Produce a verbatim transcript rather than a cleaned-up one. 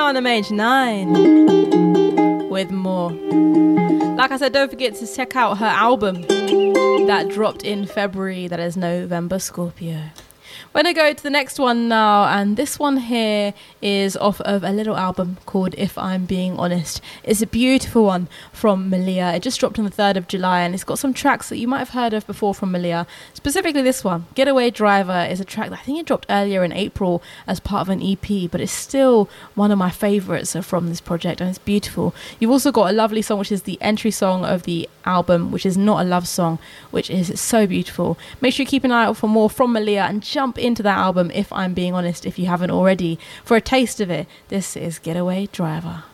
on M H nine with more. Like I said, don't forget to check out her album that dropped in February. That is November Scorpio. We're going to go to the next one now, and this one here is off of a little album called If I'm Being Honest. It's a beautiful one from Malia. It just dropped on the third of July, and it's got some tracks that you might have heard of before from Malia. Specifically this one, Getaway Driver, is a track that I think it dropped earlier in April as part of an E P, but it's still one of my favourites from this project, and it's beautiful. You've also got a lovely song, which is the entry song of the album, which is Not a Love Song, which is so beautiful. Make sure you keep an eye out for more from Malia and jump into that album, If I'm Being Honest, if you haven't already. For a taste of it, this is Getaway Driver.